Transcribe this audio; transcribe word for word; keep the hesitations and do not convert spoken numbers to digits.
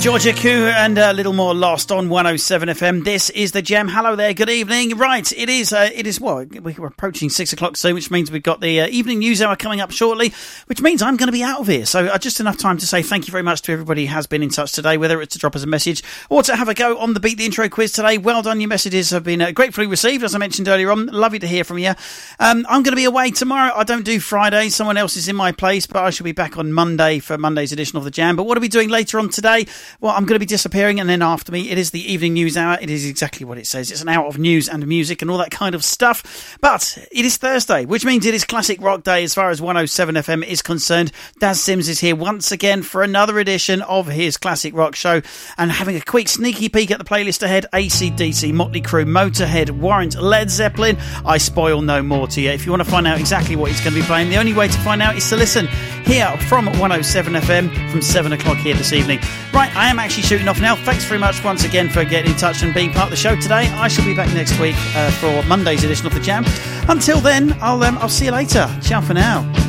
Georgia Koo and a little more Lost on one oh seven F M. This is the Gem. Hello there. Good evening. Right, it is. Uh, it is. Well, we're approaching six o'clock soon, which means we've got the uh, evening news hour coming up shortly, which means I'm going to be out of here. So uh, just enough time to say thank you very much to everybody who has been in touch today, whether it's to drop us a message or to have a go on the Beat the Intro quiz today. Well done. Your messages have been uh, gratefully received, as I mentioned earlier on. Lovely to hear from you. Um, I'm going to be away tomorrow. I don't do Fridays. Someone else is in my place, but I shall be back on Monday for Monday's edition of the Jam. But what are we doing later on today? Well, I'm going to be disappearing. And then after me, it is the evening news hour. It is exactly what it says. It's an hour of news and music and all that kind of stuff. But it is Thursday, which means it is Classic Rock Day as far as one oh seven F M is concerned. Daz Sims is here once again for another edition of his Classic Rock Show and having a quick sneaky peek at the playlist ahead. A C D C, Motley Crue, Motorhead, Warrant, Led Zeppelin. I spoil no more to you. If you want to find out exactly what he's going to be playing, the only way to find out is to listen here from one oh seven F M from seven o'clock here this evening. Right, I am actually shooting off now. Thanks very much once again for getting in touch and being part of the show today. I shall be back next week uh, for Monday's edition of the Jam. Until then, I'll um, I'll see you later. Ciao for now.